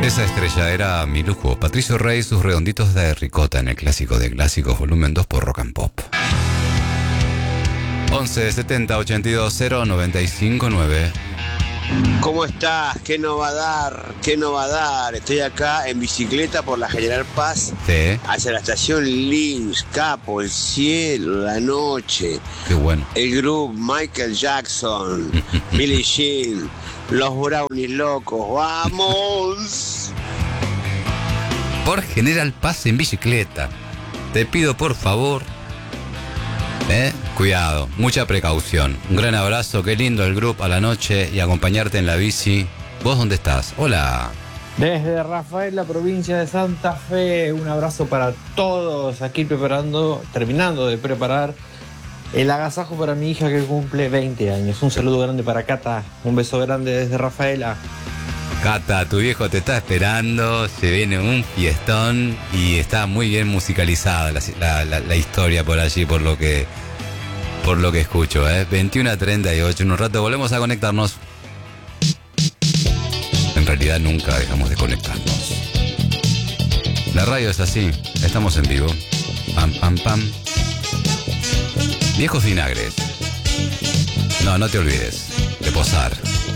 Esa estrella era mi lujo. Patricio Rey, sus redonditos de ricota en el clásico de clásicos, volumen 2 por Rock and Pop. 11 70 82 0 95 9. ¿Cómo estás? ¿Qué no va a dar? ¿Qué no va a dar? Estoy acá en bicicleta por la General Paz, Sí. hacia la estación Lynch, Capo, el cielo, la noche. Qué bueno. El grupo Michael Jackson, Billie Jean, los Brownies locos. ¡Vamos! Por General Paz en bicicleta. Te pido por favor, cuidado, mucha precaución. Un gran abrazo, qué lindo el grupo a la noche y acompañarte en la bici. ¿Vos dónde estás? Hola. Desde Rafaela, provincia de Santa Fe, un abrazo para todos. Aquí terminando de preparar el agasajo para mi hija que cumple 20 años. Un saludo grande para Cata, un beso grande desde Rafaela. Cata, tu viejo te está esperando, se viene un fiestón y está muy bien musicalizada la historia por allí, por lo que escucho, 21:38, en un rato volvemos a conectarnos. En realidad nunca dejamos de conectarnos. La radio es así, estamos en vivo. Pam, pam, pam. Viejos vinagres. No te olvides de posar.